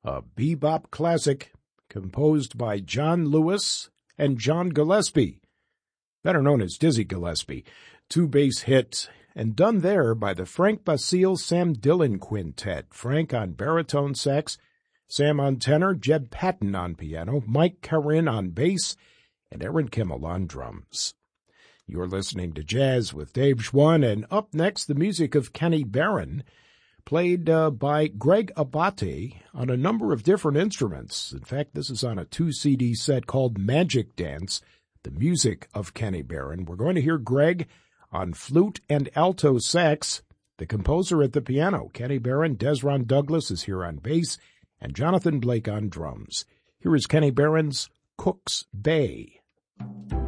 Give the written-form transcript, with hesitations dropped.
a bebop classic composed by John Lewis and John Gillespie, better known as Dizzy Gillespie, two-bass hit, and done there by the Frank Basile-Sam Dillon Quintet, Frank on baritone sax, Sam on tenor, Jed Patton on piano, Mike Carin on bass, and Aaron Kimmel on drums. You're listening to Jazz with Dave Schwann, and up next, the music of Kenny Barron, played by Greg Abate on a number of different instruments. In fact, this is on a 2-CD set called Magic Dance, the music of Kenny Barron. We're going to hear Greg on flute and alto sax, the composer at the piano, Kenny Barron. Desron Douglas is here on bass, and Jonathan Blake on drums. Here is Kenny Barron's Cook's Bay.